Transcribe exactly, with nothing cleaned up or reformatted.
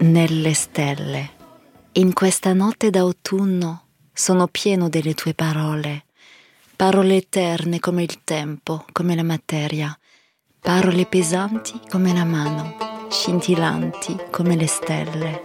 nelle stelle. In questa notte d'autunno sono pieno delle tue parole, parole eterne come il tempo, come la materia, parole pesanti come la mano, scintillanti come le stelle.